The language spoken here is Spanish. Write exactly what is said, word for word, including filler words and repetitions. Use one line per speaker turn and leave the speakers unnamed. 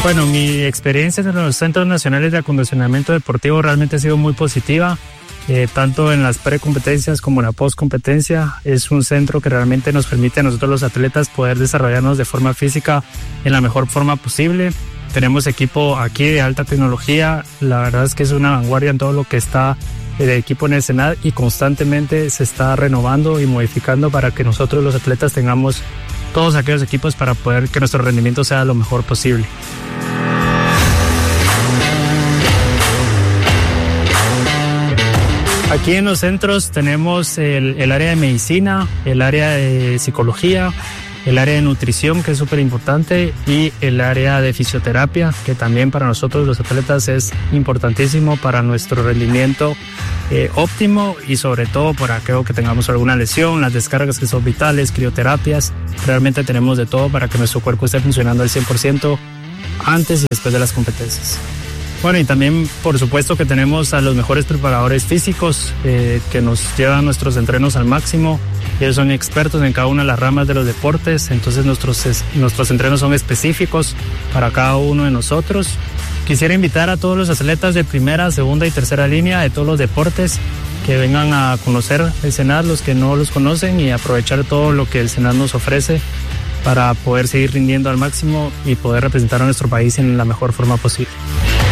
Bueno, mi experiencia en los centros nacionales de acondicionamiento deportivo realmente ha sido muy positiva, eh, tanto en las precompetencias como en la postcompetencia. Es un centro que realmente nos permite a nosotros los atletas poder desarrollarnos de forma física en la mejor forma posible. Tenemos equipo aquí de alta tecnología, la verdad es que es una vanguardia en todo lo que está el equipo en el Senad y constantemente se está renovando y modificando para que nosotros los atletas tengamos todos aquellos equipos para poder que nuestro rendimiento sea lo mejor posible. Aquí en los centros tenemos el, el área de medicina, el área de psicología, el área de nutrición, que es súper importante, y el área de fisioterapia, que también para nosotros los atletas es importantísimo para nuestro rendimiento eh, óptimo y sobre todo para aquello que tengamos alguna lesión, las descargas que son vitales, crioterapias. Realmente tenemos de todo para que nuestro cuerpo esté funcionando al cien por ciento antes y después de las competencias. Bueno, y también por supuesto que tenemos a los mejores preparadores físicos eh, que nos llevan nuestros entrenos al máximo. Ellos son expertos en cada una de las ramas de los deportes, entonces nuestros, nuestros entrenos son específicos para cada uno de nosotros. Quisiera invitar a todos los atletas de primera, segunda y tercera línea de todos los deportes que vengan a conocer el Senad, los que no los conocen, y aprovechar todo lo que el Senad nos ofrece para poder seguir rindiendo al máximo y poder representar a nuestro país en la mejor forma posible.